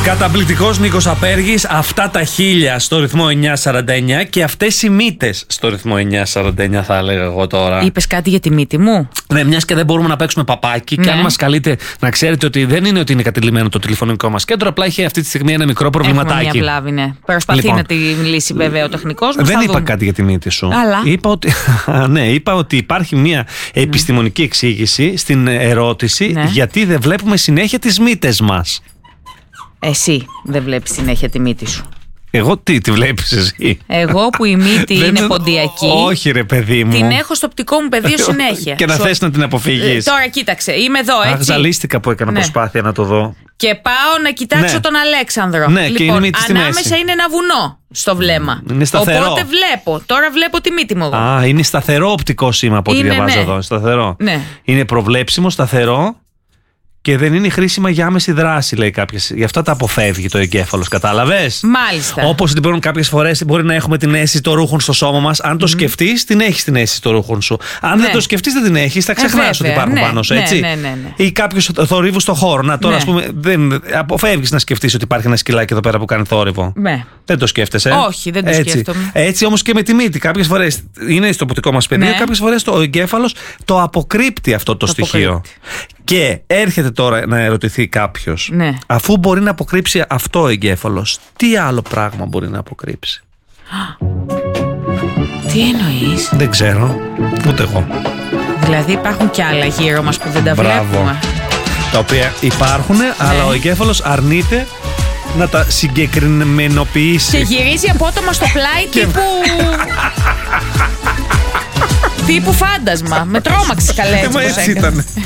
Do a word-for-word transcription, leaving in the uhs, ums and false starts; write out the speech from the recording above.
Καταπληκτικός Νίκος Απέργης, αυτά τα χίλια στο ρυθμό εννιά σαράντα εννιά και αυτές οι μύτες στο ρυθμό εννιά σαράντα εννιά, θα έλεγα εγώ τώρα. Είπες κάτι για τη μύτη μου? Ναι, μιας και δεν μπορούμε να παίξουμε παπάκι, ναι. Και αν μας καλείτε να ξέρετε ότι δεν είναι ότι είναι κατηλημμένο το τηλεφωνικό μας κέντρο, απλά είχε αυτή τη στιγμή ένα μικρό προβληματάκι. Έχουμε μια βλάβη, ναι. Προσπαθεί λοιπόν να τη λύσει βέβαια ο τεχνικός μας. Δεν είπα δούμε. κάτι για τη μύτη σου. Αλλά. Είπα ότι, ναι, είπα ότι υπάρχει μια επιστημονική εξήγηση στην ερώτηση, ναι, γιατί δεν βλέπουμε συνέχεια τις μύτες μας. Εσύ δεν βλέπεις συνέχεια τη μύτη σου. Εγώ τι, τη βλέπεις εσύ? Εγώ που η μύτη είναι ποντιακή. Όχι ρε παιδί μου. Την έχω στο οπτικό μου πεδίο συνέχεια. Και να Σου... θες να την αποφύγεις. Τώρα κοίταξε, είμαι εδώ έτσι. Αχ, που έκανα, ναι, προσπάθεια να το δω. Και πάω να κοιτάξω, ναι, τον Αλέξανδρο. Ναι, λοιπόν, και είναι μύτη στη ανάμεσα μέση. Είναι ένα βουνό στο βλέμμα. Είναι σταθερό. Οπότε βλέπω, τώρα βλέπω τη μύτη μου εγώ. Α, είναι σταθερό οπτικό σήμα από ό,τι διαβάζω, ναι, εδώ. Σταθερό. Ναι. Είναι προβλέψιμο, σταθερό. Και δεν είναι χρήσιμα για άμεση δράση, λέει κάποιες. Γι' αυτό τα αποφεύγει το εγκέφαλος, κατάλαβες? Μάλιστα. Όπως λοιπόν κάποιες φορές μπορεί να έχουμε την αίσθηση των ρούχων στο σώμα μας. Αν το mm. σκεφτείς, την έχεις την αίσθηση των ρούχων σου. Αν, ναι, δεν το σκεφτείς, δεν την έχεις. Θα ξεχνάς, ε, ότι υπάρχουν, ναι, πάνω σου, έτσι. Ναι, ναι, ναι, ναι. Ή κάποιος θορύβου στο χώρο. Να τώρα, ναι, ας πούμε, δεν αποφεύγεις να σκεφτείς ότι υπάρχει ένα σκυλάκι εδώ πέρα που κάνει θόρυβο. Ναι. Δεν το σκέφτεσαι. Όχι, δεν το έτσι. σκέφτομαι. Έτσι όμως και με τη μύτη. Κάποιες φορές είναι στο οπτικό μας πεδίο, ναι, κάποιες φορές ο εγκέφαλος το αποκρύπτει αυτό το, το στοιχείο. Αποκρύπτει. Και έρχεται τώρα να ερωτηθεί κάποιος, ναι, αφού μπορεί να αποκρύψει αυτό ο εγκέφαλος, τι άλλο πράγμα μπορεί να αποκρύψει? Τι εννοείς? Δεν ξέρω, ούτε εγώ. Δηλαδή υπάρχουν κι άλλα γύρω μας που δεν τα Μπράβο. βλέπουμε. Τα οποία υπάρχουν, ναι, αλλά ο εγκέφαλος αρνείται να τα συγκεκριμενοποιήσει. Και γυρίζει απότομα στο πλάι τύπου... τύπου φάντασμα. Με τρόμαξε καλέ, έτσι. Έτσι ήταν.